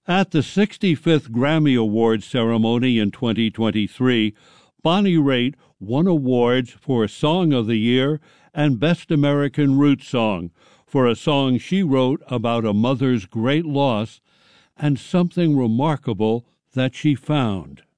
At the 65th Grammy Awards ceremony in 2023, Bonnie Raitt won awards for Song of the Year and Best American Roots Song for a song she wrote about a mother's great loss and something remarkable that she found.